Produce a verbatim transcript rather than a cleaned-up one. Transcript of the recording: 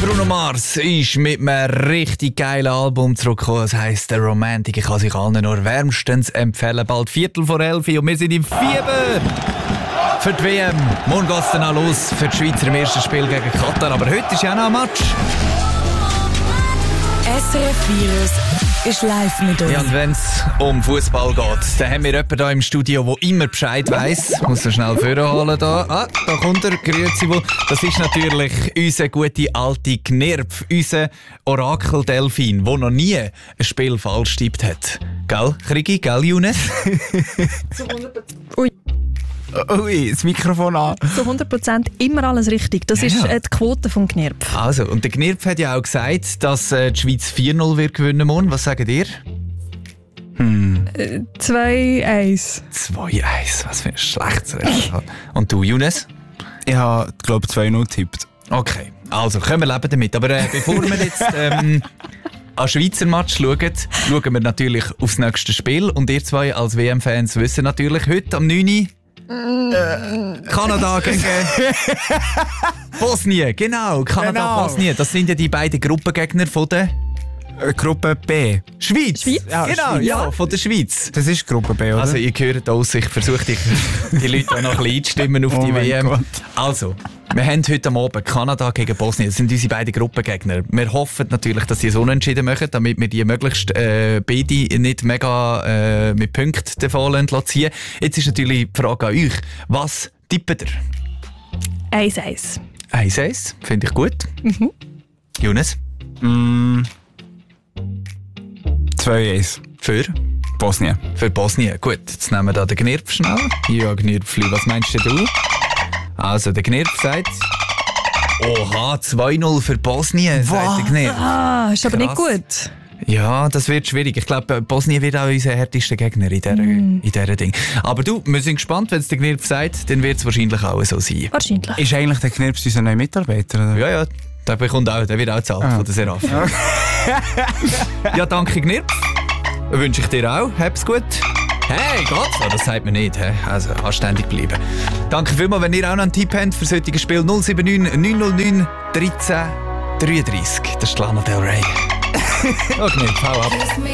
Bruno Mars ist mit einem richtig geilen Album zurückgekommen. Das heisst, der Romantic kann sich allen nur wärmstens empfehlen. Bald Viertel vor elf und wir sind im Fieber für die W M. Morgen geht es dann auch los für die Schweizer im ersten Spiel gegen Katar. Aber heute ist ja auch noch ein Match. S R F Virus ist live mit uns. Ja, und wenn es um Fußball geht, dann haben wir jemanden hier im Studio, der immer Bescheid weiss. Ich muss ihn schnell vorholen. Da. Ah, da kommt er. Grüezi wohl. Das ist natürlich unser gute alte Knirpf, unser Orakel-Delfin, der noch nie ein Spiel falsch getippt hat. Gell, Krigi? Gell, Younes? Ui. Ui, das Mikrofon an. Zu hundert Prozent immer alles richtig. Das Ja. ist äh, die Quote vom Knirpf. Also, und der Knirpf hat ja auch gesagt, dass äh, die Schweiz vier null wird gewinnen muss. Was sagt ihr? zwei eins. zwei eins, was für ein schlechtes Resultat. Und du, Younes? Ich habe, glaube ich, zwei null getippt. Okay, also können wir leben damit. Aber äh, bevor wir jetzt ähm, an Schweizer Match schauen, schauen wir natürlich aufs nächste Spiel. Und ihr zwei als W M-Fans wissen natürlich, heute am neun Uhr äh, Kanada gegen Bosnien. Genau, Kanada, Genau. Bosnien. Das sind ja die beiden Gruppengegner von der Äh, Gruppe B. Schweiz. Schweiz? Ja, Genau, Schweiz. ja, von der Schweiz. Das ist Gruppe B, oder? Also, ihr hört aus, ich versuche dich, die Leute auch noch ein bisschen einzustimmen auf Oh die mein W M. Gott. Also, wir haben heute am Abend Kanada gegen Bosnien. Das sind unsere beiden Gruppengegner. Wir hoffen natürlich, dass sie es unentschieden machen, damit wir die möglichst äh, beide nicht mega äh, mit Punkten davon ziehen. Jetzt ist natürlich die Frage an euch. Was tippt ihr? eins eins. eins eins, finde ich gut. Mhm. Younes? Mm, zwei eins. Für? Bosnien. Für Bosnien. Gut, jetzt nehmen wir da den Knirpf schnell. Ja, Knirpfli, was meinst denn du? Also, der Knirpf sagt... Oha, zwei null für Bosnien, sagt der Knirpf. Ah, ist aber nicht Krass. gut. Ja, das wird schwierig. Ich glaube, Bosnien wird auch unser härtester Gegner in dieser, Mm. in dieser Ding. Aber du, wir sind gespannt, wenn es der Knirpf sagt, dann wird es wahrscheinlich auch so sein. Wahrscheinlich. Ist eigentlich der Knirps unser neuer Mitarbeiter? Oder? Ja, ja, der bekommt auch, der wird auch gezahlt Ah. von der Seraf. Ja, danke Knirpf. Wünsche ich dir auch. Hab's gut. Hey, geht's? Oh, das sagt man nicht. He? Also, anständig bleiben. Danke vielmals, wenn ihr auch noch einen Tipp habt für solche Spiel. null sieben neun neun null neun dreizehn dreiunddreißig. Das ist Lana Del Rey. Oh, Knirpf, hau ab.